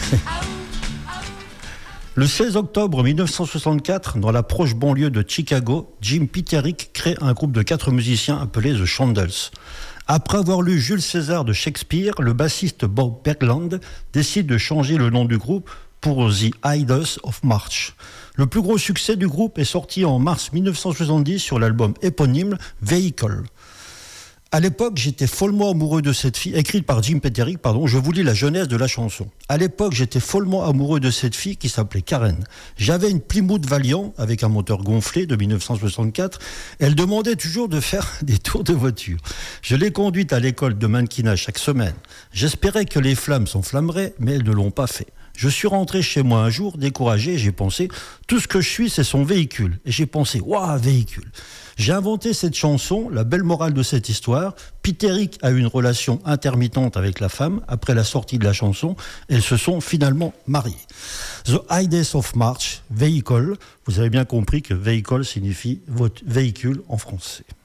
Le 16 octobre 1964, dans la proche banlieue de Chicago, Jim Pitterick crée un groupe de 4 musiciens appelé The Chandels. Après avoir lu Jules César de Shakespeare, le bassiste Bob Bergland décide de changer le nom du groupe pour The Ides of March. Le plus gros succès du groupe est sorti en mars 1970 sur l'album éponyme Vehicle. À l'époque, j'étais follement amoureux de cette fille, écrite par Jim Pitterick, je vous lis la genèse de la chanson. À l'époque, j'étais follement amoureux de cette fille qui s'appelait Karen. J'avais une Plymouth Valiant avec un moteur gonflé de 1964. Elle demandait toujours de faire des tours de voiture. Je l'ai conduite à l'école de mannequinat chaque semaine. J'espérais que les flammes s'enflammeraient, mais elles ne l'ont pas fait. Je suis rentré chez moi un jour, découragé, et j'ai pensé, tout ce que je suis, c'est son véhicule. Et j'ai pensé, waouh, véhicule. J'ai inventé cette chanson, la belle morale de cette histoire. Pitterick a eu une relation intermittente avec la femme après la sortie de la chanson. Elles se sont finalement mariées. The Ides of March, Vehicle. Vous avez bien compris que véhicule signifie votre véhicule en français.